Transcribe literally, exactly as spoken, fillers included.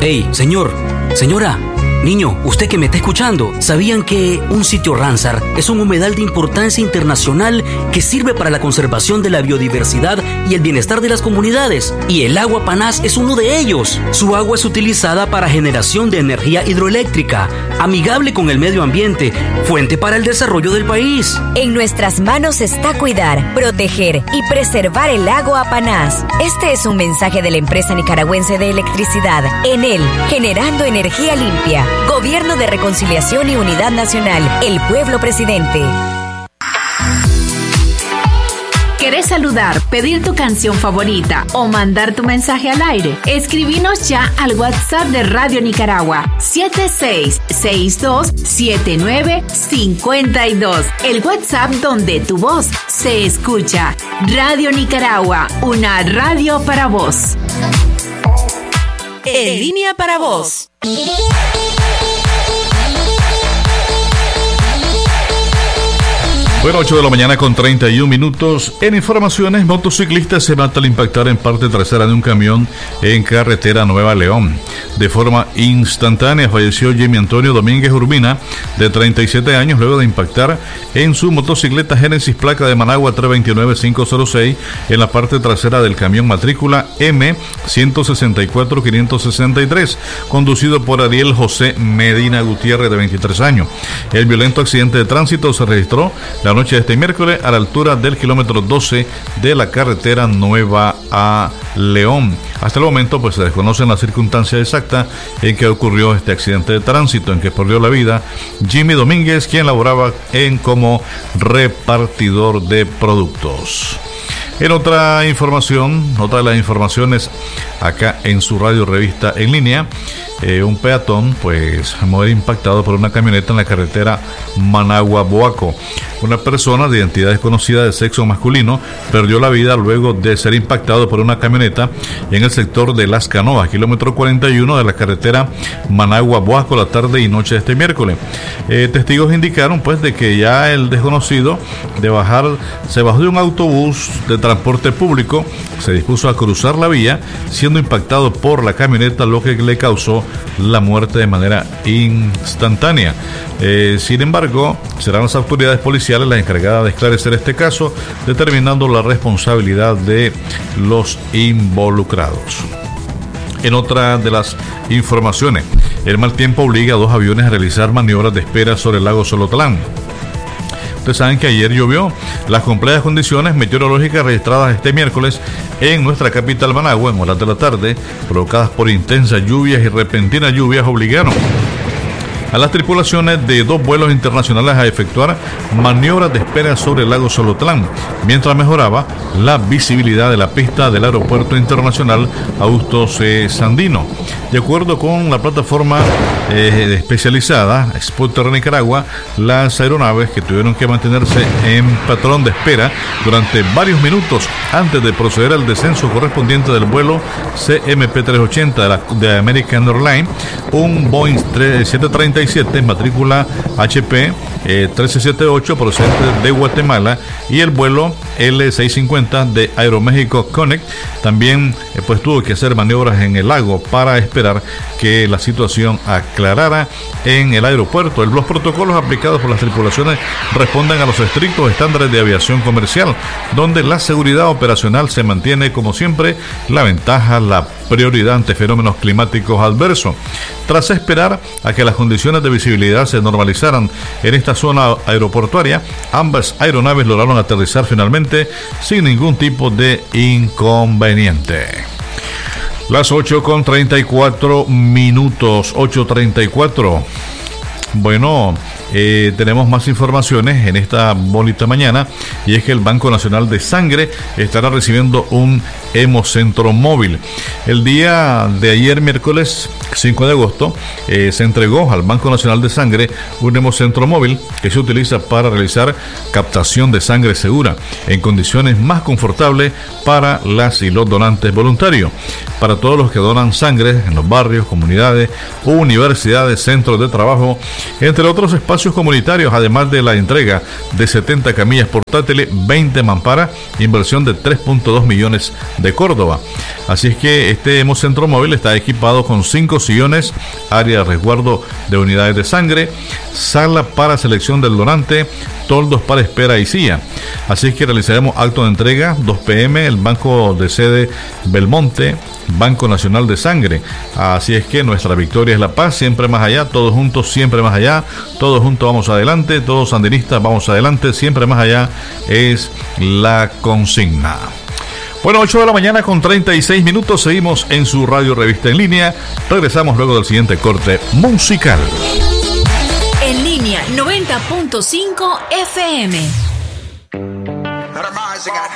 Hey, señor, señora, niño, usted que me está escuchando, ¿sabían que un sitio Ramsar es un humedal de importancia internacional que sirve para la conservación de la biodiversidad y el bienestar de las comunidades? Y el agua Panás es uno de ellos. Su agua es utilizada para generación de energía hidroeléctrica, amigable con el medio ambiente, fuente para el desarrollo del país. En nuestras manos está cuidar, proteger y preservar el agua Panás. Este es un mensaje de la empresa nicaragüense de electricidad, Enel, generando energía limpia. Gobierno de Reconciliación y Unidad Nacional. El pueblo presidente. ¿Querés saludar, pedir tu canción favorita o mandar tu mensaje al aire? Escribinos ya al WhatsApp de Radio Nicaragua siete seis seis dos siete nueve cinco dos. El WhatsApp donde tu voz se escucha. Radio Nicaragua, una radio para vos. En línea para vos. Bueno, ocho de la mañana con treinta y un minutos. En informaciones, motociclista se mata al impactar en parte trasera de un camión en carretera Nueva León. De forma instantánea falleció Jimmy Antonio Domínguez Urbina, de treinta y siete años, luego de impactar en su motocicleta Génesis placa de Managua tres dos nueve cinco cero seis en la parte trasera del camión matrícula M uno seis cuatro cinco seis tres, conducido por Ariel José Medina Gutiérrez, de veintitrés años. El violento accidente de tránsito se registró la noche de este miércoles a la altura del kilómetro doce de la carretera Nueva a León. Hasta el momento pues se desconocen las circunstancias exactas en que ocurrió este accidente de tránsito, en que perdió la vida Jimmy Domínguez, quien laboraba en como repartidor de productos. En otra información, otra de las informaciones acá en su radio revista en línea, eh, un peatón pues muere impactado por una camioneta en la carretera Managua-Boaco. Una persona de identidad desconocida de sexo masculino perdió la vida luego de ser impactado por una camioneta en el sector de Las Canoas, kilómetro cuarenta y uno de la carretera Managua-Boaco, la tarde y noche de este miércoles. Eh, testigos indicaron pues de que ya el desconocido de bajar, se bajó de un autobús de transporte público, se dispuso a cruzar la vía, siendo impactado por la camioneta, lo que le causó la muerte de manera instantánea. Eh, sin embargo, serán las autoridades policiales las encargadas de esclarecer este caso, determinando la responsabilidad de los involucrados. En otra de las informaciones, el mal tiempo obliga a dos aviones a realizar maniobras de espera sobre el lago Solotlán. Ustedes saben que ayer llovió. Las complejas condiciones meteorológicas registradas este miércoles en nuestra capital Managua en horas de la tarde, provocadas por intensas lluvias y repentinas lluvias, obligaron a las tripulaciones de dos vuelos internacionales a efectuar maniobras de espera sobre el lago Solotlán, mientras mejoraba la visibilidad de la pista del Aeropuerto Internacional Augusto C. Sandino. De acuerdo con la plataforma eh, especializada Spotter Nicaragua, las aeronaves que tuvieron que mantenerse en patrón de espera durante varios minutos antes de proceder al descenso correspondiente del vuelo C M P trescientos ochenta de, la, de American Airlines, un Boeing siete treinta y siete matrícula H P eh, trece setenta y ocho procedente de Guatemala, y el vuelo L seiscientos cincuenta de Aeroméxico Connect también eh, pues tuvo que hacer maniobras en el lago para esperar que la situación aclarara en el aeropuerto. Los protocolos aplicados por las tripulaciones responden a los estrictos estándares de aviación comercial, donde la seguridad operacional se mantiene como siempre la ventaja, la prioridad ante fenómenos climáticos adversos. Tras esperar a que las condiciones de visibilidad se normalizaran en esta zona aeroportuaria, ambas aeronaves lograron aterrizar finalmente sin ningún tipo de inconveniente. Las ocho con treinta y cuatro minutos, ocho treinta y cuatro. Bueno, eh, tenemos más informaciones en esta bonita mañana, y es que el Banco Nacional de Sangre estará recibiendo un hemocentro móvil. El día de ayer, miércoles cinco de agosto, eh, se entregó al Banco Nacional de Sangre un hemocentro móvil que se utiliza para realizar captación de sangre segura en condiciones más confortables para las y los donantes voluntarios. Para todos los que donan sangre en los barrios, comunidades, universidades, centros de trabajo, entre otros espacios espacios comunitarios, además de la entrega de setenta camillas portátiles, veinte mamparas, inversión de tres punto dos millones de Córdoba. Así es que este Hemocentro Móvil está equipado con cinco sillones, área de resguardo de unidades de sangre, sala para selección del donante, toldos para espera y silla. Así es que realizaremos acto de entrega dos pe eme, el Banco de Sede Belmonte, Banco Nacional de Sangre. Así es que nuestra victoria es la paz, siempre más allá, todos juntos, siempre más allá, todos juntos vamos adelante, todos sandinistas vamos adelante, siempre más allá es la consigna. Bueno, ocho de la mañana con treinta y seis minutos, seguimos en su radio revista en línea, regresamos luego del siguiente corte musical. En línea noventa punto cinco efe eme.